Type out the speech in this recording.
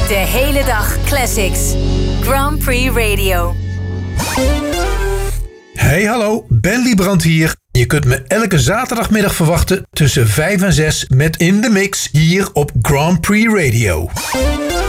De hele dag classics. Grand Prix Radio. Hey hallo, Ben Liebrand hier. Je kunt me elke zaterdagmiddag verwachten tussen 5 en 6 met In The Mix hier op Grand Prix Radio.